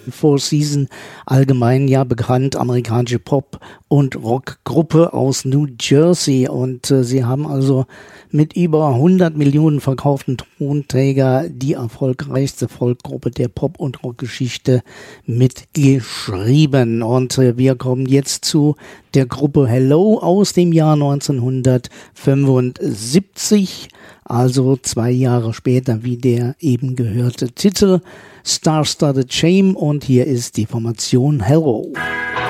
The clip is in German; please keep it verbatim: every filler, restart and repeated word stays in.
Four Seasons, allgemein ja bekannt, amerikanische Pop- und Rockgruppe aus New Jersey. Und äh, sie haben also mit über hundert Millionen verkauften Tonträger die erfolgreichste Folkgruppe der Pop- und Rockgeschichte mitgeschrieben. Und äh, wir kommen jetzt zu der Gruppe Hello aus dem Jahr neunzehnhundertfünfundsiebzig, also zwei Jahre später wie der eben gehörte Titel Star-Studded Shame, und hier ist die Formation Hello.